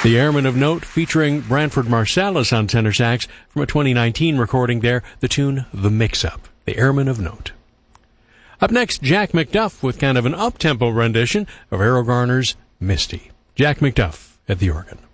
The Airmen of Note featuring Branford Marsalis on tenor sax from a 2019 recording there, the tune The Mix-Up. The Airmen of Note. Up next, Jack McDuff with kind of an up-tempo rendition of Errol Garner's Misty. Jack McDuff at the organ.